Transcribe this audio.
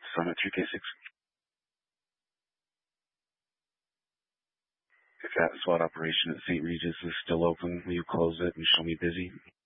Summit 3K6. If that SWAT operation at St. Regis is still open, will you close it and show me busy?